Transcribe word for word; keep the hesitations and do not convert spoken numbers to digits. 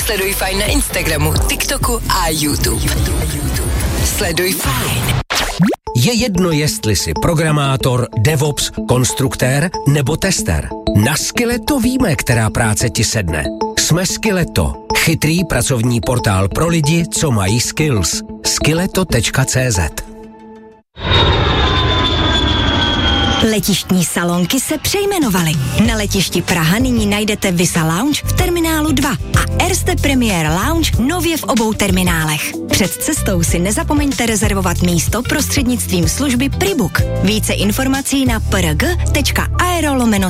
Sleduj Fajn na Instagramu, TikToku a YouTube. Sleduj Fajn. Je jedno, jestli jsi programátor, DevOps, konstruktér nebo tester. Na Skilleto víme, která práce ti sedne. Jsme Skilleto, chytrý pracovní portál pro lidi, co mají skills. skilleto tečka cé zet. Letištní salonky se přejmenovaly. Na letišti Praha nyní najdete Visa Lounge v terminálu dva a Erste Premier Lounge nově v obou terminálech. Před cestou si nezapomeňte rezervovat místo prostřednictvím služby Pribook. Více informací na prg tečka aero lomeno